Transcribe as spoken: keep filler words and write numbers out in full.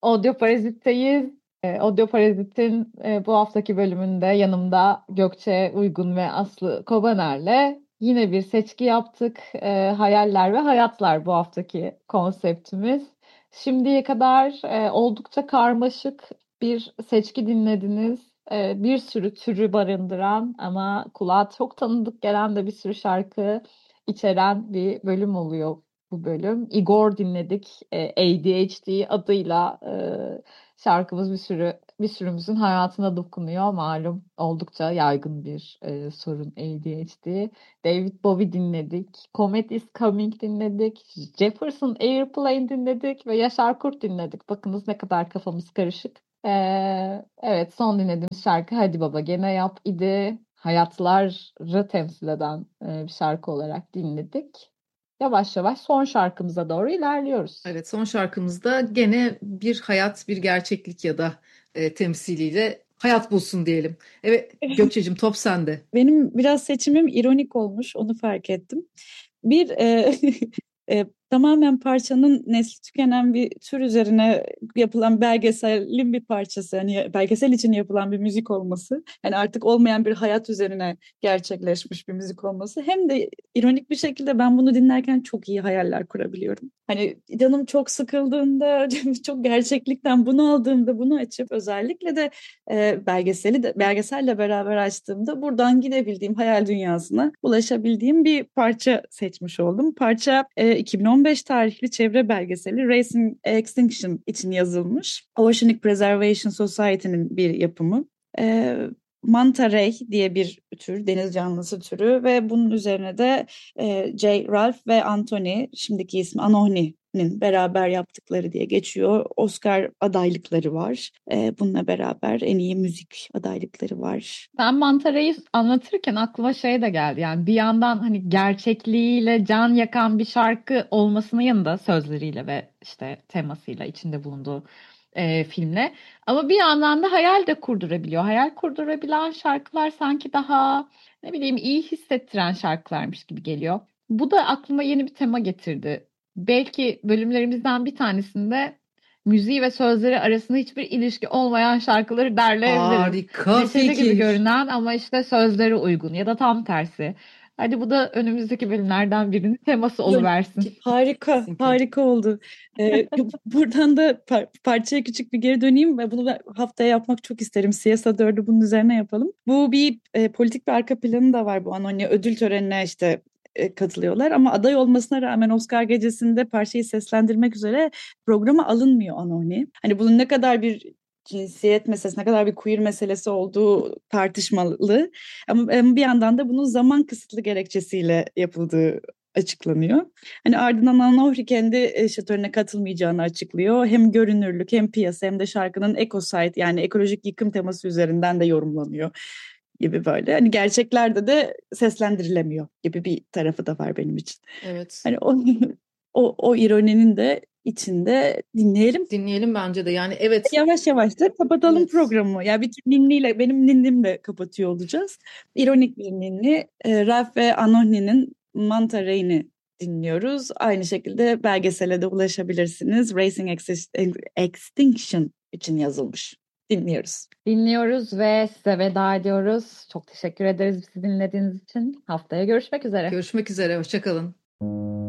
Audio Parazit'teyiz. E, Audio Parazit'in e, bu haftaki bölümünde yanımda Gökçe Uygun ve Aslı Kobaner'le yine bir seçki yaptık. E, hayaller ve hayatlar bu haftaki konseptimiz. Şimdiye kadar e, oldukça karmaşık bir seçki dinlediniz. E, bir sürü türü barındıran ama kulağa çok tanıdık gelen de bir sürü şarkı içeren bir bölüm oluyor bu bölüm. Igor dinledik. E, A D H D adıyla e, şarkımız bir sürü bir sürümüzün hayatına dokunuyor. Malum oldukça yaygın bir e, sorun A D H D. David Bowie dinledik. Comet is Coming dinledik. Jefferson Airplane dinledik ve Yaşar Kurt dinledik. Bakınız ne kadar kafamız karışık. E, evet, son dinlediğimiz şarkı Hadi Baba Gene Yap idi. Hayatları temsil eden e, bir şarkı olarak dinledik. Yavaş yavaş son şarkımıza doğru ilerliyoruz. Evet, son şarkımızda gene bir hayat, bir gerçeklik ya da e, temsiliyle hayat bulsun diyelim. Evet Gökçe'cim, top sende. Benim biraz seçimim ironik olmuş, onu fark ettim. Bir e, e, tamamen parçanın nesli tükenen bir tür üzerine yapılan belgeselin bir parçası. Yani belgesel için yapılan bir müzik olması. Yani artık olmayan bir hayat üzerine gerçekleşmiş bir müzik olması. Hem de ironik bir şekilde ben bunu dinlerken çok iyi hayaller kurabiliyorum. Hani canım çok sıkıldığında, çok gerçeklikten bunaldığımda bunu açıp özellikle de e, belgeseli de belgeselle beraber açtığımda buradan gidebildiğim hayal dünyasına ulaşabildiğim bir parça seçmiş oldum. Parça e, iki bin on beş tarihli çevre belgeseli Racing Extinction için yazılmış. Oceanic Preservation Society'nin bir yapımı. E, Manta ray diye bir tür, deniz canlısı türü ve bunun üzerine de e, J. Ralph ve Anthony, şimdiki ismi Anohni'nin beraber yaptıkları diye geçiyor. Oscar adaylıkları var. E, bununla beraber en iyi müzik adaylıkları var. Sen mantarayı anlatırken aklıma şey de geldi. Yani bir yandan hani gerçekliğiyle can yakan bir şarkı olmasının yanında sözleriyle ve işte temasıyla içinde bulunduğu e, filmle. Ama bir yandan da hayal de kurdurabiliyor. Hayal kurdurabilen şarkılar sanki daha ne bileyim iyi hissettiren şarkılarmış gibi geliyor. Bu da aklıma yeni bir tema getirdi. Belki bölümlerimizden bir tanesinde müziği ve sözleri arasında hiçbir ilişki olmayan şarkıları derleyebiliriz. Harika Neşeli gibi fikir. görünen ama işte sözleri uygun ya da tam tersi. Hadi bu da önümüzdeki bölümlerden birinin teması oluversin. Harika, Kesinlikle. harika oldu. Ee, buradan da par- parçaya küçük bir geri döneyim ve bunu da haftaya yapmak çok isterim. C S A dördü bunun üzerine yapalım. Bu bir e, politik bir arka planı da var bu Anonya ödül törenine işte e, katılıyorlar ama aday olmasına rağmen Oscar gecesinde parçayı seslendirmek üzere programa alınmıyor Anonya. Hani bunun ne kadar bir cinsiyet meselesi, ne kadar bir queer meselesi olduğu tartışmalı. Ama e, bir yandan da bunun zaman kısıtlı gerekçesiyle yapıldığı açıklanıyor. Hani ardından Anohri kendi e, işte törene katılmayacağını açıklıyor. Hem görünürlük hem piyasa hem de şarkının ecocide yani ekolojik yıkım teması üzerinden de yorumlanıyor gibi böyle. Hani gerçeklerde de seslendirilemiyor gibi bir tarafı da var benim için. Evet. Hani o o, o ironinin de içinde dinleyelim. Dinleyelim bence de. Yani evet. Yavaş yavaş da kapatalım Evet. programı. Ya bir tür ninniyle, benim ninnimle kapatıyor olacağız. İronik bir ninni. E, Ralph ve Anohni'nin Manta Ray'ni dinliyoruz. Aynı şekilde belgesele de ulaşabilirsiniz. Racing Exis- Extinction için yazılmış. Dinliyoruz. Dinliyoruz ve size veda ediyoruz. Çok teşekkür ederiz bizi dinlediğiniz için. Haftaya görüşmek üzere. Görüşmek üzere. Hoşça kalın.